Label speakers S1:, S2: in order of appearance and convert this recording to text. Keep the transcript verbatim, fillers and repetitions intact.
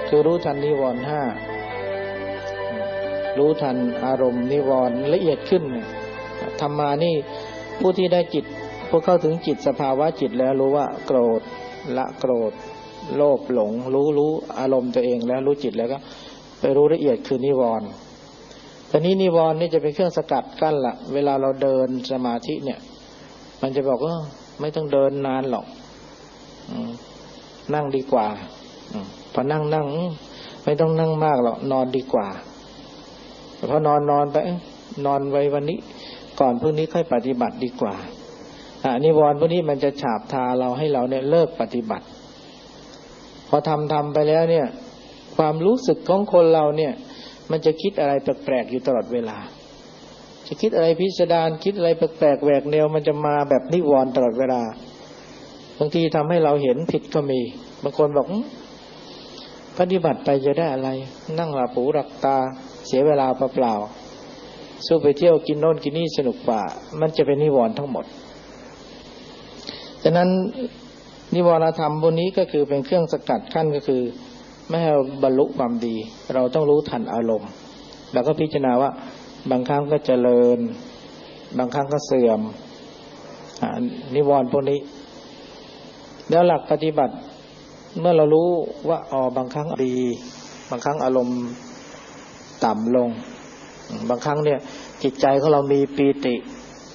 S1: คือรู้ทันนิวรณ์ห้ารู้ทันอารมณ์นิวรณ์ละเอียดขึ้นธรรมานี่ผู้ที่ได้จิตพวกเข้าถึงจิตสภาวะจิตแล้วรู้ว่าโกรธละโกรธโลภหลงรู้รู้อารมณ์ตัวเองแล้วรู้จิตแล้วก็ไปรู้ละเอียดคือนิวรณ์ตอนนี้นิวรณ์นี่จะเป็นเครื่องสกัดกั้นละเวลาเราเดินสมาธิเนี่ยมันจะบอกว่าไม่ต้องเดินนานหรอกนั่งดีกว่าพอนั่งนั่งไม่ต้องนั่งมากหรอกนอนดีกว่าพอนอนนอนไปนอนไว้วันนี้ก่อนพรุ่งนี้ค่อยปฏิบัติดีกว่าอ่านิวรณ์พวกนี้มันจะฉาบทาเราให้เราเนี่ยเลิกปฏิบัติพอทำทำไปแล้วเนี่ยความรู้สึกของคนเราเนี่ยมันจะคิดอะไรแปลกๆอยู่ตลอดเวลาจะคิดอะไรพิสดารคิดอะไรแปลกๆแหวกแนวมันจะมาแบบนิวรณ์ตลอดเวลาบางทีทำให้เราเห็นผิดก็มีบางคนบอกปฏิบัติไปจะได้อะไรนั่งหลับหูหลับตาเสียเวลาเปล่าๆสู้ไปเที่ยวกินโน่นกินนี่สนุกกว่ามันจะเป็นนิวรณ์ทั้งหมดฉะนั้นนิวรณธรรมพวกนี้ก็คือเป็นเครื่องสกัดกั้นก็คือไม่ให้บรรลุความดีเราต้องรู้ทันอารมณ์แล้วก็พิจารณาว่าบางครั้งก็เจริญบางครั้งก็เสื่อมนิวรณ์พวกนี้แล้วหลักปฏิบัติเมื่อเรารู้ว่าอ๋อบางครั้งดีบางครั้งอารมณ์ต่ำลงบางครั้งเนี่ยจิตใจของเรามีปีติ